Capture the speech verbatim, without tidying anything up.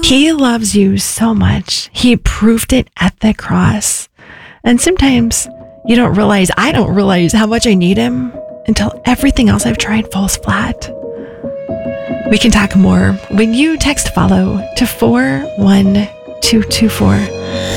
He loves you so much. He proved it at the cross. And sometimes you don't realize, I don't realize how much I need him until everything else I've tried falls flat. We can talk more when you text follow to four one two two four.